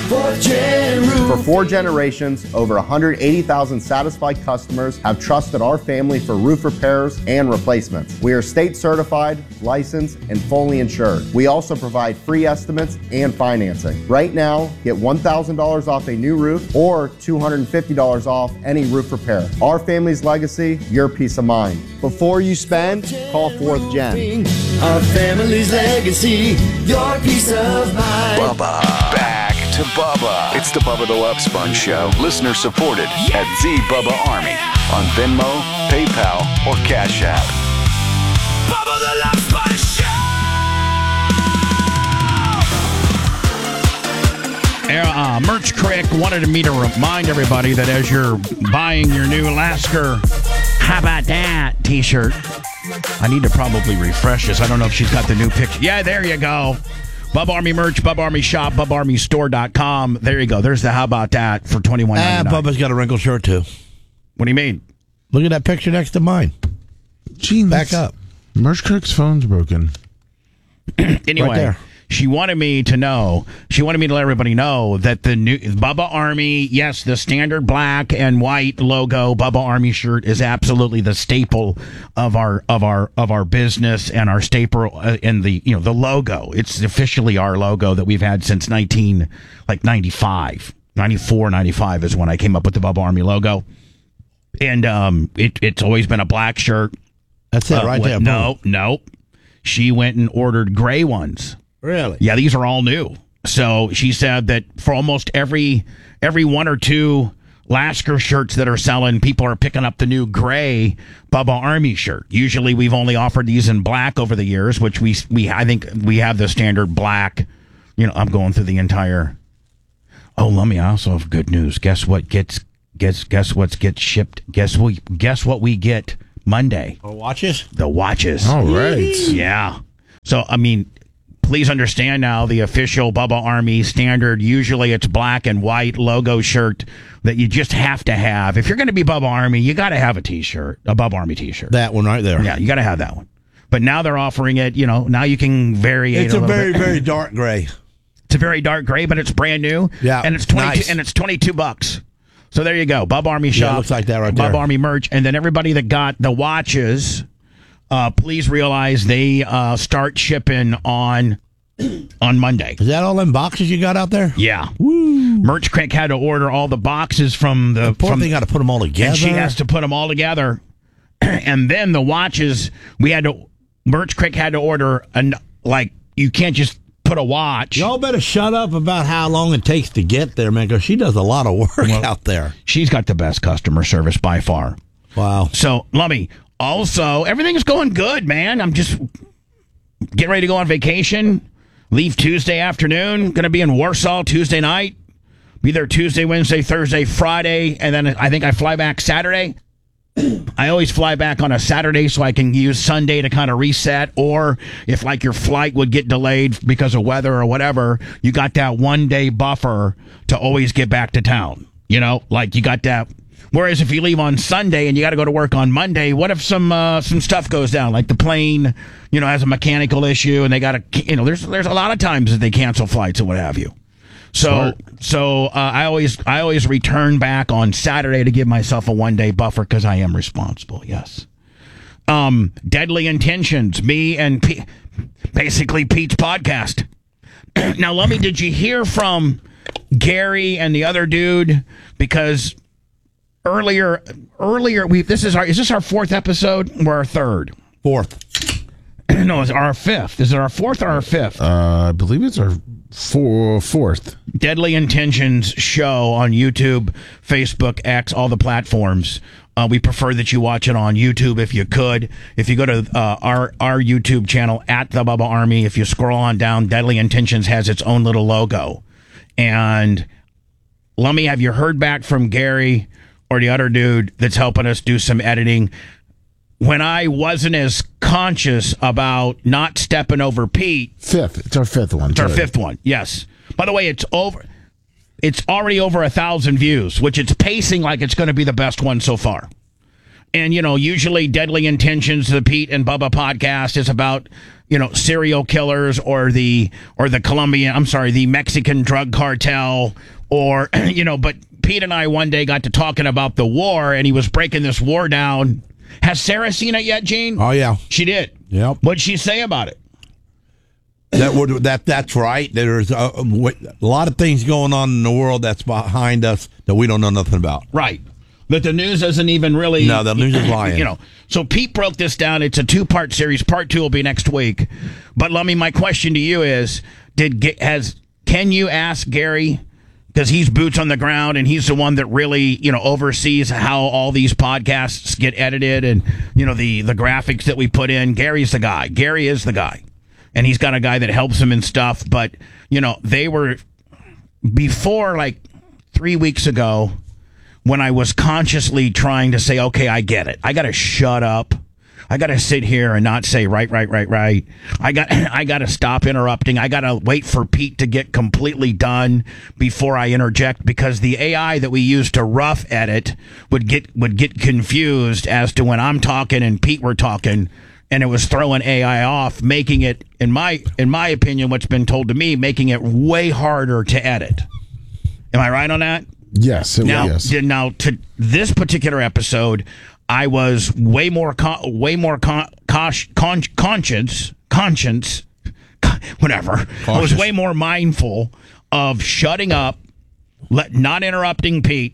Fourth Gen Roof. For 4 generations, over 180,000 satisfied customers have trusted our family for roof repairs and replacements. We are state certified, licensed, and fully insured. We also provide free estimates and financing. Right now, get $1,000 off a new roof or $250 off any roof repair. Our family's legacy, your peace of mind. Before you spend, call 4th Gen. Our family's legacy, your peace of mind. Bubba. Back to Bubba. It's the Bubba the Love Sponge Show. Listener supported at The Bubba Army on Venmo, PayPal, or Cash App. Bubba the Love Sponge Show! Merch Crick wanted me to remind everybody that as you're buying your new Lasker How About That t-shirt, I need to probably refresh this. I don't know if she's got the new picture. Yeah, there you go. Bubba Army merch, Bubba Army shop, BubbaArmyStore.com. There you go. There's the How About That for $21.99. Bubba's got a wrinkled shirt, too. What do you mean? Look at that picture next to mine. Gene, back up. Merch Crick's phone's broken. Anyway, right there. She wanted me to let everybody know that the new Bubba Army, yes, the standard black and white logo Bubba Army shirt is absolutely the staple of our business and our staple in the the logo. It's officially our logo that we've had since 95. 94, 95 is when I came up with the Bubba Army logo. And it's always been a black shirt. That's it right there. No. She went and ordered gray ones. Really? Yeah, these are all new. So she said that for almost every 1 or 2 Lasker shirts that are selling, people are picking up the new gray Bubba Army shirt. Usually we've only offered these in black over the years, which I think we have the standard black. I'm going through the entire. Oh, let me also have good news. Guess what gets shipped? Guess what we get Monday? Watches? The watches. All right. Yeah. So please understand now the official Bubba Army standard. Usually it's black and white logo shirt that you just have to have. If you're going to be Bubba Army, you got to have a t-shirt, a Bubba Army t-shirt. That one right there. Yeah, you got to have that one. But now they're offering it, now you can vary it It's a a little very, bit. very dark gray. It's a very dark gray, but it's brand new. Yeah. And it's $22 nice. and it's $22. So there you go. Bubba Army shop. Yeah, looks like that right Bubba there. Army merch. And then everybody that got the watches, please realize they start shipping on Monday. Is that all them boxes you got out there? Yeah. Woo. Merch Crank had to order all the boxes from the... Poor thing got to put them all together. And she has to put them all together. And then the watches, Merch Crank had to order, you can't just put a watch. Y'all better shut up about how long it takes to get there, man, because she does a lot of work out there. She's got the best customer service by far. Wow. So, Lummy, also, everything's going good, man. I'm just getting ready to go on vacation. Leave Tuesday afternoon. Going to be in Warsaw Tuesday night. Be there Tuesday, Wednesday, Thursday, Friday, and then I think I fly back Saturday. I always fly back on a Saturday so I can use Sunday to kind of reset, or if your flight would get delayed because of weather or whatever, you got that 1 day buffer to always get back to town. You got that. Whereas if you leave on Sunday and you got to go to work on Monday, what if some stuff goes down, like the plane, has a mechanical issue and they got to, there's a lot of times that they cancel flights and what have you. So I always return back on Saturday to give myself a 1 day buffer because I am responsible. Yes. Deadly Intentions, me and basically Pete's podcast. Now, Lummy, did you hear from Gary and the other dude? Because earlier is this our 4th episode or our 3rd? 4th. No, it's our 5th. Is it our 4th or our 5th? I believe it's our 4th. Deadly Intentions show on YouTube, Facebook, X, all the platforms. We prefer that you watch it on YouTube if you could. If you go to our YouTube channel at the Bubba Army, if you scroll on down, Deadly Intentions has its own little logo. And Lummy, have you heard back from Gary or the other dude that's helping us do some editing? When I wasn't as conscious about not stepping over Pete. 5th. It's our 5th one. It's our 5th one, yes. By the way, it's already over 1,000 views, which it's pacing like it's going to be the best one so far. And, usually Deadly Intentions, the Pete and Bubba podcast, is about serial killers or the Mexican drug cartel or, but Pete and I one day got to talking about the war and he was breaking this war down. Has Sarah seen it yet, Gene? Oh, yeah. She did. Yep. What'd she say about it? That's right. There's a lot of things going on in the world that's behind us that we don't know nothing about. Right. But the news isn't even really... No, the news is lying. So Pete broke this down. It's a 2-part series. Part 2 will be next week. But, Lummy, my question to you is, can you ask Gary, because he's boots on the ground and he's the one that really, oversees how all these podcasts get edited and, the graphics that we put in. Gary's the guy. Gary is the guy. And he's got a guy that helps him and stuff. But, they were... Before, 3 weeks ago... when I was consciously trying to say, okay, I get it. I got to shut up. I got to sit here and not say right. I got to stop interrupting. I got to wait for Pete to get completely done before I interject because the AI that we use to rough edit would get confused as to when I'm talking and Pete were talking, and it was throwing AI off, making it, in my opinion, what's been told to me, making it way harder to edit. Am I right on that? Yes, yes. Now, to this particular episode, I was way more conscience, whatever. Cautious. I was way more mindful of shutting up, not interrupting Pete,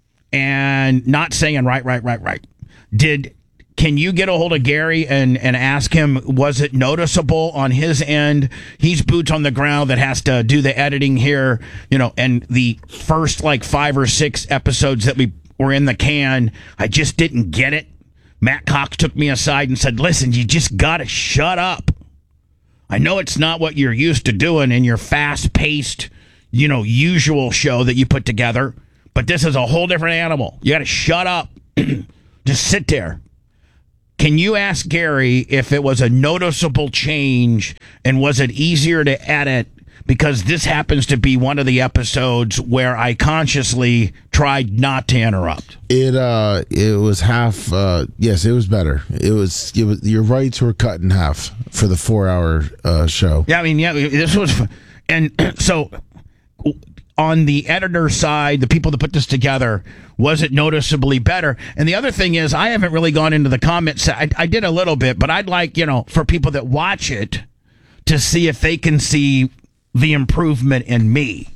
and not saying right. Can you get a hold of Gary and ask him, was it noticeable on his end? He's boots on the ground that has to do the editing here, and the first 5 or 6 episodes that we were in the can, I just didn't get it. Matt Cox took me aside and said, listen, you just got to shut up. I know it's not what you're used to doing in your fast-paced, usual show that you put together, but this is a whole different animal. You got to shut up. Just sit there. Can you ask Gary if it was a noticeable change and was it easier to edit? Because this happens to be one of the episodes where I consciously tried not to interrupt. It was half. Yes, it was better. It was your rights were cut in half for the 4-hour show. Yeah, this was, and so on the editor side, the people that put this together, was it noticeably better? And the other thing is, I haven't really gone into the comments. I did a little bit, but I'd like, for people that watch to see if they can see the improvement in me.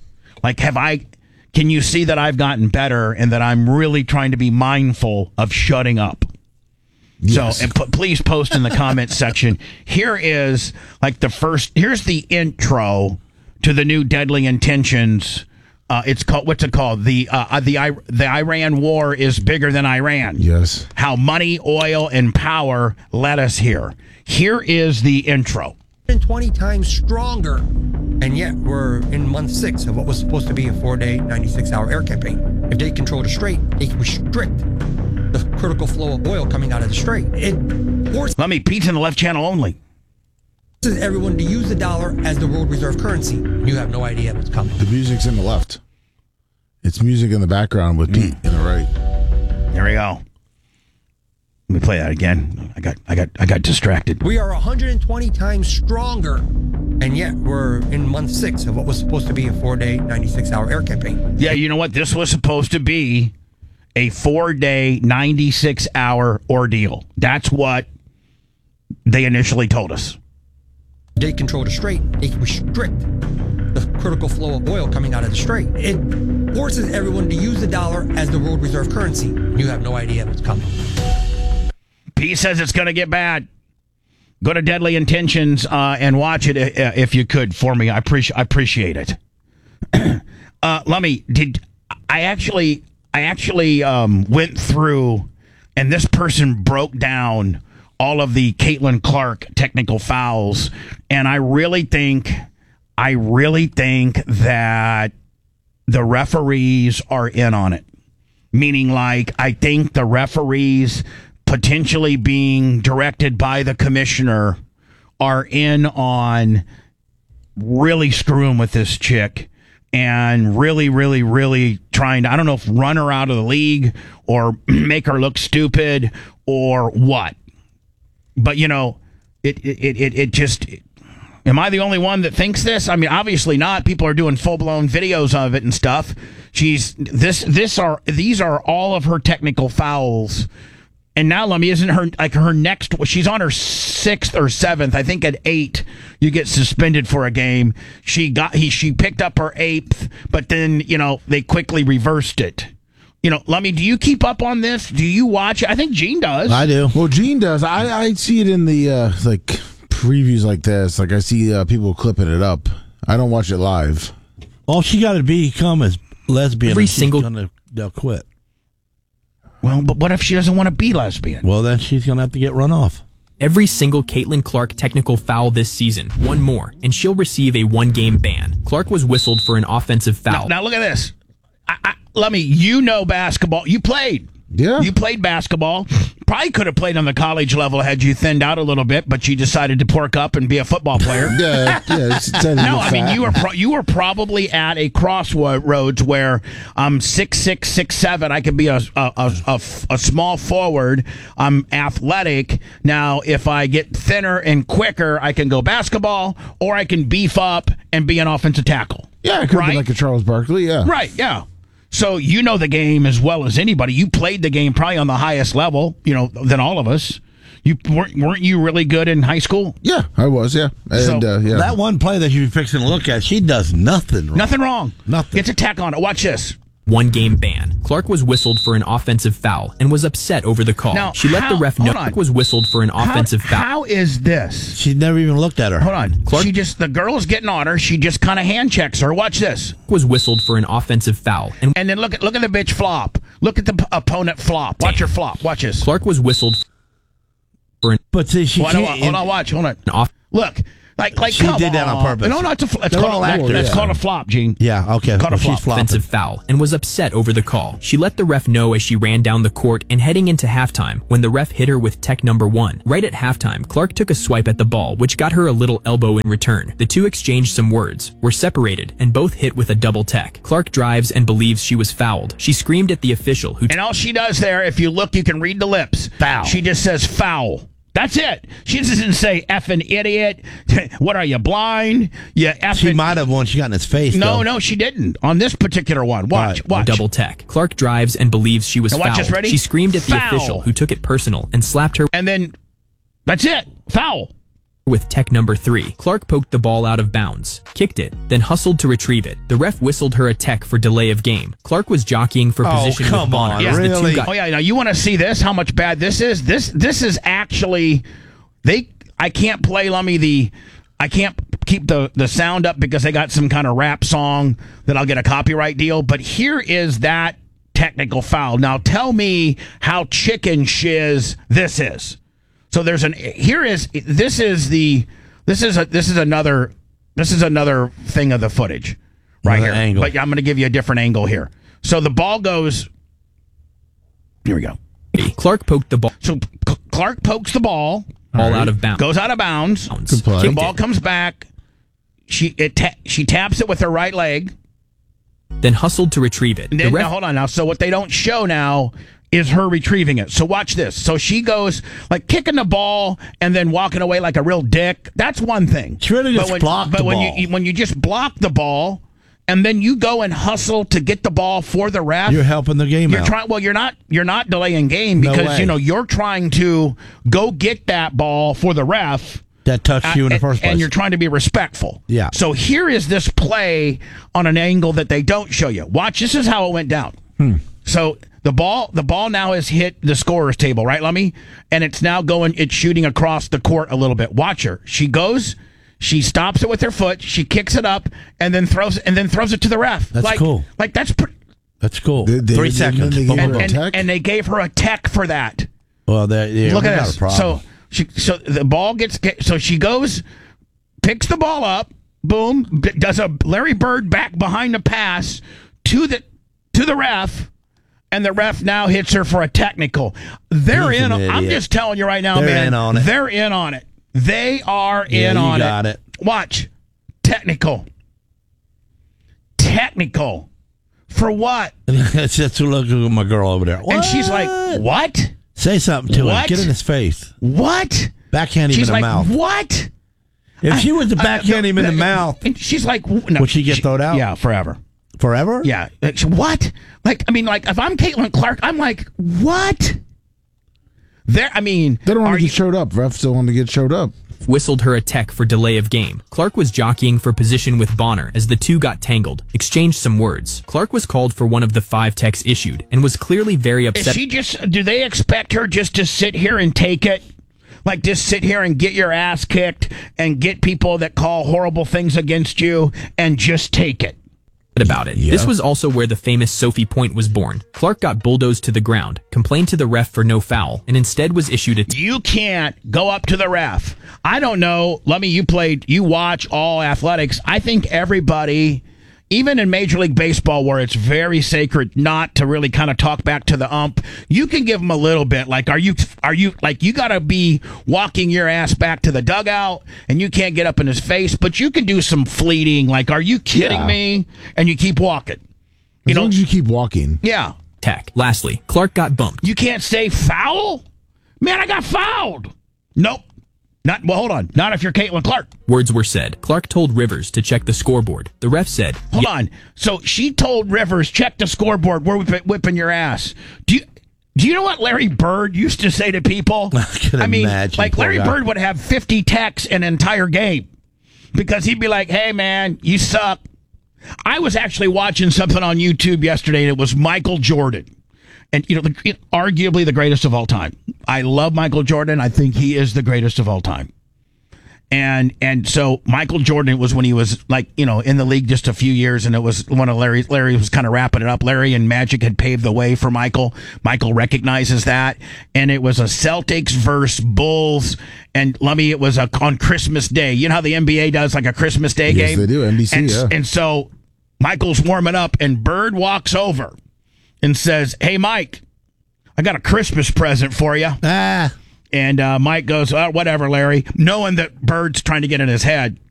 Can you see that I've gotten better and that I'm really trying to be mindful of shutting up? Yes. So, and please post in the comments section. Here is here's the intro to the new Deadly Intentions. It's called, what's it called? The Iran war is bigger than Iran. Yes. How money, oil, and power led us here. Here is the intro. 20 times stronger, and yet we're in month 6 of what was supposed to be a 4-day, 96-hour air campaign. If they control the strait, they can restrict the critical flow of oil coming out of the strait. It forces Pete's in the left channel only. Everyone to use the dollar as the world reserve currency. You have no idea what's coming. The music's in the left. It's music in the background with Pete in the right. There we go. Let me play that again. I got distracted. We are 120 times stronger, and yet we're in month 6 of what was supposed to be a 4-day, 96-hour air campaign. Yeah, you know what? This was supposed to be a 4-day, 96-hour ordeal. That's what they initially told us. They control the strait. They can restrict the critical flow of oil coming out of the strait. It forces everyone to use the dollar as the world reserve currency. You have no idea what's coming. P says it's going to get bad. Go to Deadly Intentions and watch it if you could for me. I appreciate it. Lummy, I actually went through, and this person broke down all of the Caitlin Clark technical fouls, and I really think that the referees are in on it. Meaning, I think the referees potentially being directed by the commissioner are in on really screwing with this chick and really, really, really trying to, I don't know if run her out of the league or make her look stupid or what. But, it just. Am I the only one that thinks this? I mean, obviously not. People are doing full-blown videos of it and stuff. These are all of her technical fouls. And now, Lummy, isn't her next? She's on her 6th or 7th. I think at 8, you get suspended for a game. She picked up her 8th, but then they quickly reversed it. Lummy, do you keep up on this? Do you watch it? I think Gene does. I do. Well, Gene does. I see it in the previews like this. Like I see people clipping it up. I don't watch it live. All she got to become is lesbian. Every and she's single they'll quit. Well, but what if she doesn't want to be lesbian? Well, then she's gonna have to get run off. Every single Caitlin Clark technical foul this season, one more, and she'll receive a 1-game ban. Clark was whistled for an offensive foul. Now look at this. Lummy, basketball. You played. Yeah. You played basketball. Probably could have played on the college level had you thinned out a little bit, but you decided to pork up and be a football player. No, I mean you were probably at a crossroads where I'm 6'6", 6'7". I could be a small forward. I'm athletic. Now, if I get thinner and quicker, I can go basketball, or I can beef up and be an offensive tackle. Yeah, it could be like a Charles Barkley. Yeah, right. Yeah. So you know the game as well as anybody. You played the game probably on the highest level, than all of us. You weren't you really good in high school? Yeah, I was. Yeah, and yeah. That one play that you're fixing to look at, she does nothing wrong. Nothing wrong. Nothing. Gets a tack on it. Watch this. 1-game ban. Clark was whistled for an offensive foul and was upset over the call. Now, she let the ref know Clark was whistled for an offensive foul. How is this? She never even looked at her. Hold on. Clark, the girl's getting on her. She just kind of hand checks her. Watch this. Was whistled for an offensive foul. And then look at the bitch flop. Look at the opponent flop. Watch her flop. Watch this. Clark was whistled for an... But see, she Hold on, watch. Hold on. Look. Like she did that on purpose. No, it's called a flop, Gene. Yeah, okay. Called a flop. Offensive foul and was upset over the call. She let the ref know as she ran down the court and heading into halftime when the ref hit her with tech number 1. Right at halftime, Clark took a swipe at the ball, which got her a little elbow in return. The two exchanged some words, were separated, and both hit with a double tech. Clark drives and believes she was fouled. She screamed at the official who... And all she does there, if you look, you can read the lips. Foul. She just says foul. That's it. She doesn't say effing idiot. What are you, blind? Yeah, effing. She might have when she got in his face. No, she didn't. On this particular one. Watch. Double tech. Clark drives and believes she was now fouled. Watch this, ready? She screamed at the Foul. official who took it personal and slapped her. And then that's it. Foul. With tech number 3. Clark poked the ball out of bounds, kicked it, then hustled to retrieve it. The ref whistled her a tech for delay of game. Clark was jockeying for position with Bonner. Yeah, really? Now you want to see this? How much bad this is? This is actually I can't play Lummy I can't keep the sound up because they got some kind of rap song that I'll get a copyright deal. But here is that technical foul. Now tell me how chicken shiz this is. So this is another thing of the footage right Another here. angle. But I'm going to give you a different angle here. So the ball goes. Here we go. Clark poked the ball. So Clark pokes the ball. All out of bounds. Goes out of bounds. Good play. The ball comes back. She taps it with her right leg. Then hustled to retrieve it. Now, hold on now. So what they don't show now is her retrieving it. So watch this. So she goes like kicking the ball and then walking away like a real dick. That's one thing. She really just blocked the ball. When you just block the ball and then you go and hustle to get the ball for the ref, you're helping the game out. You're not delaying game because you're trying to go get that ball for the ref that touched you in the first place. And you're trying to be respectful. Yeah. So here is this play on an angle that they don't show you. Watch, this is how it went down. So the ball now has hit the scorer's table, right, Lummy? And it's now it's shooting across the court a little bit. Watch her. She stops it with her foot, she kicks it up, and then throws it to the ref. That's cool. That's cool. 3 seconds. And they gave her a tech for that. Well, look at this. So the ball so she goes, picks the ball up, boom, does a Larry Bird back behind the pass to the ref, and the ref now hits her for a technical. They're in. I'm just telling you right now, they're man. In on it. They're in on it. They are in on it. Got it. Watch. Technical. For what? It's just look at my girl over there. What? And she's like, what? Say something to him. Get in his face. What? Backhand him She's in the like, mouth. what? If she was to backhand him in the mouth, And she's like, no, would she get thrown out? Yeah, forever. Forever? Yeah. What? Like, I mean, like, if I'm Caitlin Clark, I'm like, what? They don't want to get showed up. Refs don't want to get showed up. Whistled her a tech for delay of game. Clark was jockeying for position with Bonner as the two got tangled, exchanged some words. Clark was called for one of the 5 techs issued and was clearly very upset. Do they expect her just to sit here and take it? Like, just sit here and get your ass kicked and get people that call horrible things against you and just take it? About it. Yeah. This was also where the famous Sophie Point was born. Clark got bulldozed to the ground, complained to the ref for no foul, and instead was issued a You can't go up to the ref. I don't know. You watch all athletics. I think everybody, even in Major League Baseball, where it's very sacred not to really kind of talk back to the ump, you can give them a little bit. Like, are you like, you got to be walking your ass back to the dugout and you can't get up in his face, but you can do some fleeting. Like, are you kidding me? And you keep walking. As long as you keep walking. Yeah. tech. Lastly, Clark got bumped. You can't say foul? Man, I got fouled. Nope. Hold on. Not if you're Caitlin Clark. Words were said. Clark told Rivers to check the scoreboard. The ref said, Hold on. So she told Rivers, check the scoreboard. We're whipping your ass. Do you know what Larry Bird used to say to people? I mean, imagine, like Larry Bird would have 50 techs an entire game because he'd be like, hey, man, you suck. I was actually watching something on YouTube yesterday, and it was Michael Jordan. And, arguably the greatest of all time. I love Michael Jordan. I think he is the greatest of all time. And so Michael Jordan was when he was in the league just a few years, and it was one of Larry was kind of wrapping it up. Larry and Magic had paved the way for Michael. Michael recognizes that. And it was a Celtics versus Bulls. And it was on Christmas Day. You know how the NBA does like a Christmas Day game? Yes, they do. NBC, And so Michael's warming up, and Bird walks over and says, hey, Mike, I got a Christmas present for you. And Mike goes, whatever, Larry, knowing that Bird's trying to get in his head.